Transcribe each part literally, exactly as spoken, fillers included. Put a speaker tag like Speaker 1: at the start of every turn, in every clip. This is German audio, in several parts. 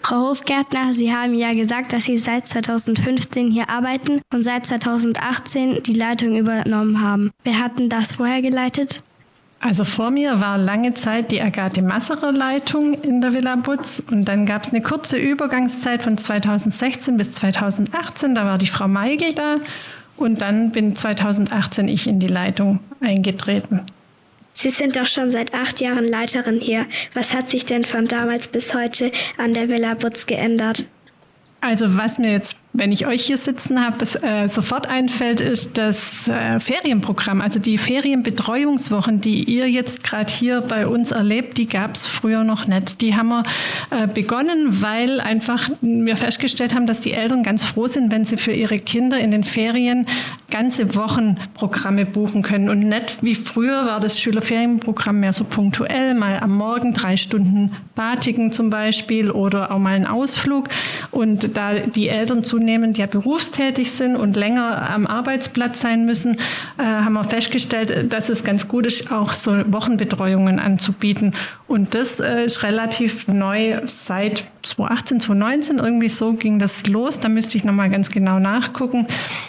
Speaker 1: Frau Hofgärtner, Sie haben ja gesagt, dass Sie seit zweitausendfünfzehn hier arbeiten und seit zweitausendachtzehn die Leitung übernommen haben. Wer hat denn das vorher geleitet?
Speaker 2: Also vor mir war lange Zeit die Agathe Masserer Leitung in der Villa Butz und dann gab es eine kurze Übergangszeit von zweitausendsechzehn bis zweitausendachtzehn, da war die Frau Meigel da und dann bin zweitausendachtzehn ich in die Leitung eingetreten.
Speaker 1: Sie sind doch schon seit acht Jahren Leiterin hier. Was hat sich denn von damals bis heute an der Villa Butz geändert?
Speaker 2: Also was mir jetzt, wenn ich euch hier sitzen habe, äh, sofort einfällt, ist das äh, Ferienprogramm. Also die Ferienbetreuungswochen, die ihr jetzt gerade hier bei uns erlebt, die gab es früher noch nicht. Die haben wir äh, begonnen, weil einfach wir festgestellt haben, dass die Eltern ganz froh sind, wenn sie für ihre Kinder in den Ferien ganze Wochenprogramme buchen können. Und nicht wie früher war das Schülerferienprogramm mehr so punktuell, mal am Morgen drei Stunden Batiken zum Beispiel oder auch mal einen Ausflug. Und da die Eltern zunehmend ja berufstätig sind und länger am Arbeitsplatz sein müssen, äh, haben wir festgestellt, dass es ganz gut ist, auch so Wochenbetreuungen anzubieten. Und das äh, ist relativ neu seit zweitausendachtzehn, zweitausendneunzehn, irgendwie so ging das los. Da müsste ich nochmal ganz genau nachgucken.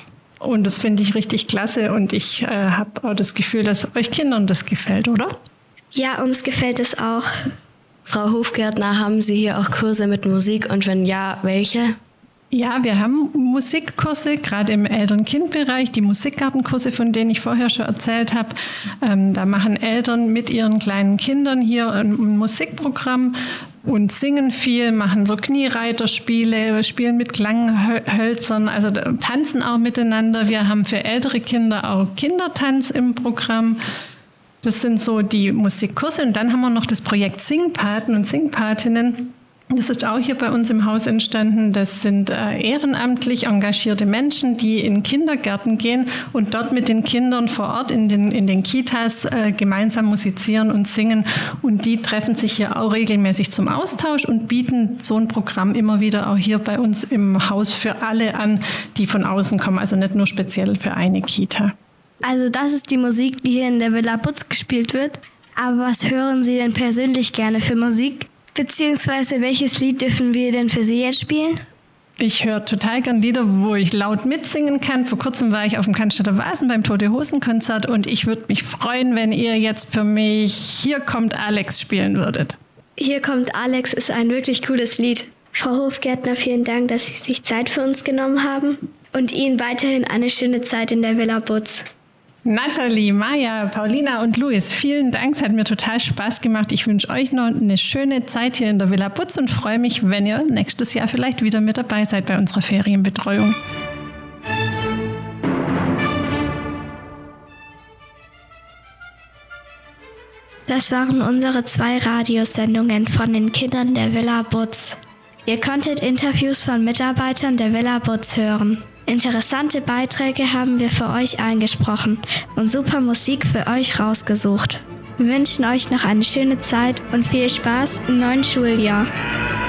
Speaker 2: Und das finde ich richtig klasse und ich äh, habe auch das Gefühl, dass euch Kindern das gefällt, oder?
Speaker 1: Ja, uns gefällt es auch.
Speaker 3: Frau Hofgärtner, haben Sie hier auch Kurse mit Musik und wenn ja, welche?
Speaker 2: Ja, wir haben Musikkurse, gerade im Eltern-Kind-Bereich, die Musikgartenkurse, von denen ich vorher schon erzählt habe. Ähm, da machen Eltern mit ihren kleinen Kindern hier ein, ein Musikprogramm und singen viel, machen so Kniereiterspiele, spielen mit Klanghölzern, also tanzen auch miteinander. Wir haben für ältere Kinder auch Kindertanz im Programm. Das sind so die Musikkurse. Und dann haben wir noch das Projekt Singpaten und Singpatinnen. Das ist auch hier bei uns im Haus entstanden. Das sind äh, ehrenamtlich engagierte Menschen, die in Kindergärten gehen und dort mit den Kindern vor Ort in den, in den Kitas äh, gemeinsam musizieren und singen. Und die treffen sich hier auch regelmäßig zum Austausch und bieten so ein Programm immer wieder auch hier bei uns im Haus für alle an, die von außen kommen. Also nicht nur speziell für eine Kita.
Speaker 1: Also das ist die Musik, die hier in der Villa Butz gespielt wird. Aber was hören Sie denn persönlich gerne für Musik? Beziehungsweise welches Lied dürfen wir denn für Sie jetzt spielen?
Speaker 2: Ich höre total gern Lieder, wo ich laut mitsingen kann. Vor kurzem war ich auf dem Cannstatter Wasen beim Tote-Hosen-Konzert und ich würde mich freuen, wenn ihr jetzt für mich Hier kommt Alex spielen würdet.
Speaker 1: Hier kommt Alex ist ein wirklich cooles Lied. Frau Hofgärtner, vielen Dank, dass Sie sich Zeit für uns genommen haben und Ihnen weiterhin eine schöne Zeit in der Villa Butz.
Speaker 2: Nathalie, Maja, Paulina und Luis, vielen Dank. Es hat mir total Spaß gemacht. Ich wünsche euch noch eine schöne Zeit hier in der Villa Butz und freue mich, wenn ihr nächstes Jahr vielleicht wieder mit dabei seid bei unserer Ferienbetreuung.
Speaker 1: Das waren unsere zwei Radiosendungen von den Kindern der Villa Butz. Ihr konntet Interviews von Mitarbeitern der Villa Butz hören. Interessante Beiträge haben wir für euch eingesprochen und super Musik für euch rausgesucht. Wir wünschen euch noch eine schöne Zeit und viel Spaß im neuen Schuljahr.